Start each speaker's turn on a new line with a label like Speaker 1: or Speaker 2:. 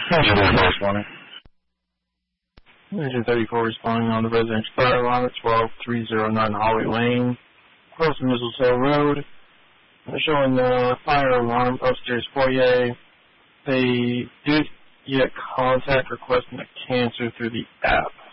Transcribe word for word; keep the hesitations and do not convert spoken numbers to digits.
Speaker 1: responding.
Speaker 2: Engine thirty-four responding on the residential fire alarm at twelve three oh nine Holly Lane, across the Mistletoe Road. They're showing the fire alarm upstairs foyer. They did get contact requesting a cancel through the app.